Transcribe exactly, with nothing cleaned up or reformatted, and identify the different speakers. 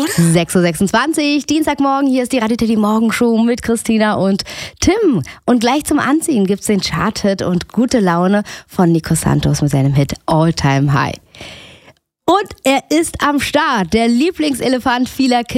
Speaker 1: sechs Uhr sechsundzwanzig, Dienstagmorgen, hier ist die Radio Teddy Morgenshow mit Christina und Tim. Und gleich zum Anziehen gibt's den Chart-Hit und gute Laune von Nico Santos mit seinem Hit All Time High. Und er ist am Start, der Lieblingselefant vieler Kinder.